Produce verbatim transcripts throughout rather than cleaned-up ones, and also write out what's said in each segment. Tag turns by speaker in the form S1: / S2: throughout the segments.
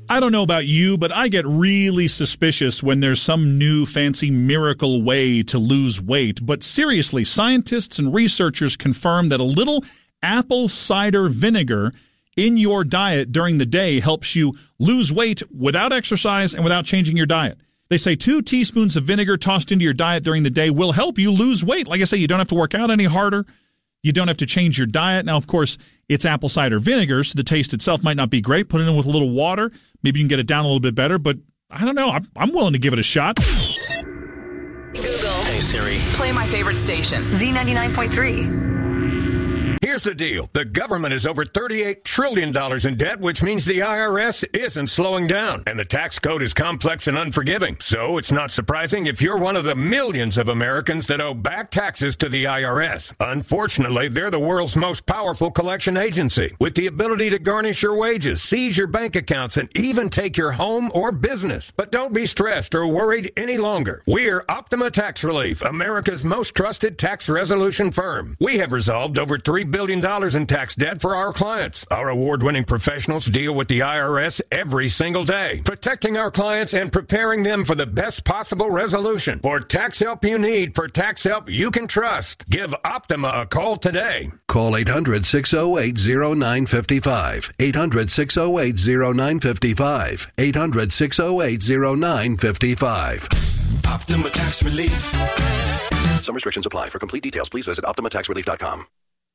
S1: I don't know about you, but I get really suspicious when there's some new fancy miracle way to lose weight. But seriously, scientists and researchers confirm that a little apple cider vinegar in your diet during the day helps you lose weight without exercise and without changing your diet. They say two teaspoons of vinegar tossed into your diet during the day will help you lose weight. Like I say, you don't have to work out any harder. You don't have to change your diet. Now, of course, it's apple cider vinegar, so the taste itself might not be great. Put it in with a little water. Maybe you can get it down a little bit better, but I don't know. I'm, I'm willing to give it a shot.
S2: Google.
S3: Hey, Siri.
S2: Play my favorite station. Z ninety-nine point three.
S4: Here's the deal. The government is over thirty-eight trillion dollars in debt, which means the I R S isn't slowing down. And the tax code is complex and unforgiving. So it's not surprising if you're one of the millions of Americans that owe back taxes to the I R S. Unfortunately, they're the world's most powerful collection agency, with the ability to garnish your wages, seize your bank accounts, and even take your home or business. But don't be stressed or worried any longer. We're Optima Tax Relief, America's most trusted tax resolution firm. We have resolved over three billion dollars in tax debt for our clients. Our award-winning professionals deal with the I R S every single day, protecting our clients and preparing them for the best possible resolution. For tax help you need, for tax help you can trust, give Optima a call today.
S5: Call eight hundred, six oh eight, oh nine five five. eight hundred, six oh eight, oh nine five five. eight hundred, six oh eight, oh nine five five.
S3: Optima Tax Relief.
S5: Some restrictions apply. For complete details, please visit optima tax relief dot com.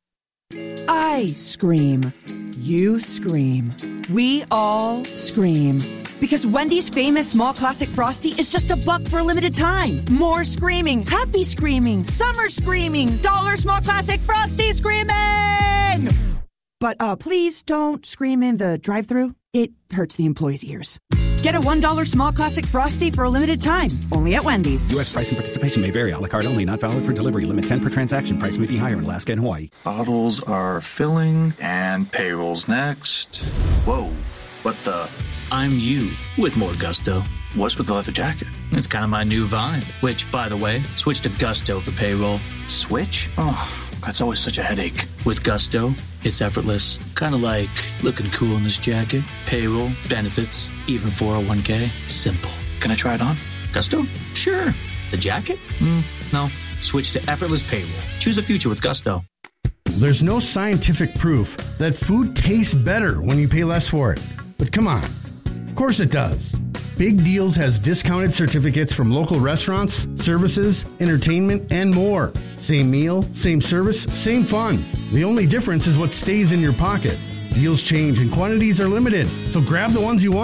S6: I scream. You scream. We all scream. Because Wendy's famous small classic Frosty is just a buck for a limited time. More screaming. Happy screaming. Summer screaming. Dollar small classic Frosty screaming! But uh, please don't scream in the drive-thru. It hurts the employees' ears. Get a one dollar small classic Frosty for a limited time. Only at Wendy's.
S7: U S price and participation may vary. A la carte only. Not valid for delivery. Limit ten per transaction. Price may be higher in Alaska and Hawaii.
S8: Bottles are filling and payroll's next. Whoa. What the?
S9: I'm you with more gusto.
S8: What's with the leather jacket?
S9: It's kind of my new vibe. Which, by the way, switch to Gusto for payroll.
S8: Switch? Oh, that's always such a headache.
S9: With Gusto, it's effortless. Kind of like looking cool in this jacket. Payroll, benefits, even four oh one k. Simple.
S8: Can I try it on?
S9: Gusto? Sure. The jacket? Mm, no. Switch to effortless payroll. Choose a future with Gusto.
S10: There's no scientific proof that food tastes better when you pay less for it. But come on. Of course it does. Big Deals has discounted certificates from local restaurants, services, entertainment, and more. Same meal, same service, same fun. The only difference is what stays in your pocket. Deals change and quantities are limited, so grab the ones you want.